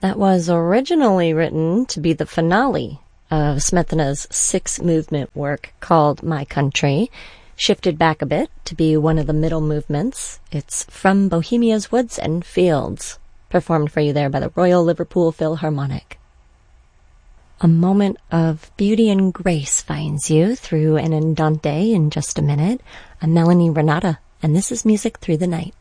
That was originally written to be the finale of Smetana's six-movement work called My Country, shifted back a bit to be one of the middle movements. It's From Bohemia's Woods and Fields, performed for you there by the Royal Liverpool Philharmonic. A moment of beauty and grace finds you through an andante in just a minute. I'm Melanie Renata, and this is Music Through the Night.